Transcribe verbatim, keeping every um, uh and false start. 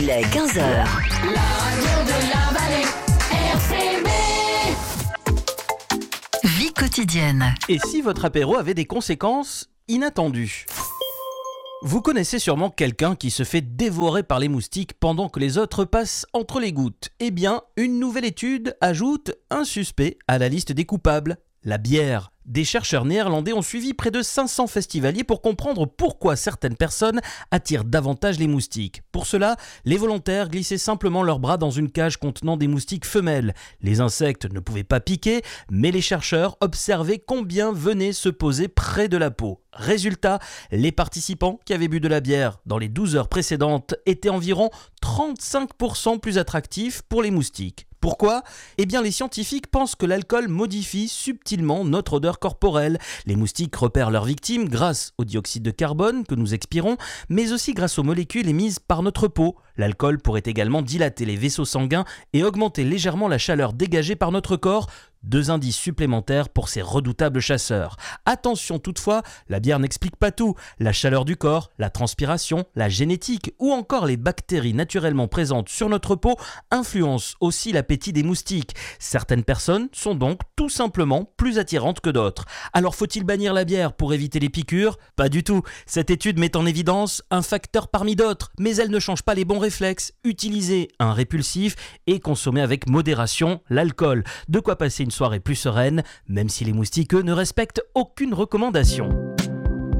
Il est quinze heures. La radio de la vallée, R C B. Vie quotidienne. Et si votre apéro avait des conséquences inattendues ? Vous connaissez sûrement quelqu'un qui se fait dévorer par les moustiques pendant que les autres passent entre les gouttes. Eh bien, une nouvelle étude ajoute un suspect à la liste des coupables, la bière. Des chercheurs néerlandais ont suivi près de cinq cents festivaliers pour comprendre pourquoi certaines personnes attirent davantage les moustiques. Pour cela, les volontaires glissaient simplement leurs bras dans une cage contenant des moustiques femelles. Les insectes ne pouvaient pas piquer, mais les chercheurs observaient combien venaient se poser près de la peau. Résultat, les participants qui avaient bu de la bière dans les douze heures précédentes étaient environ trente-cinq pour cent plus attractifs pour les moustiques. Pourquoi ? Eh bien, les scientifiques pensent que l'alcool modifie subtilement notre odeur corporelle. Les moustiques repèrent leurs victimes grâce au dioxyde de carbone que nous expirons, mais aussi grâce aux molécules émises par notre peau. L'alcool pourrait également dilater les vaisseaux sanguins et augmenter légèrement la chaleur dégagée par notre corps. Deux indices supplémentaires pour ces redoutables chasseurs. Attention toutefois, la bière n'explique pas tout. La chaleur du corps, la transpiration, la génétique ou encore les bactéries naturellement présentes sur notre peau influencent aussi l'appétit des moustiques. Certaines personnes sont donc tout simplement plus attirantes que d'autres. Alors faut-il bannir la bière pour éviter les piqûres ? Pas du tout. Cette étude met en évidence un facteur parmi d'autres, mais elle ne change pas les bons réflexes. Utiliser un répulsif et consommer avec modération l'alcool. De quoi passer une soirée plus sereine, même si les moustiques, eux, ne respectent aucune recommandation.